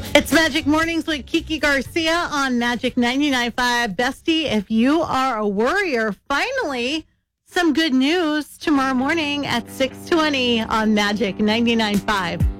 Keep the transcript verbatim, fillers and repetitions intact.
It's Magic Mornings with Kiki Garcia on Magic ninety-nine point five. Bestie, if you are a worrier, finally, some good news tomorrow morning at six twenty on Magic ninety-nine point five.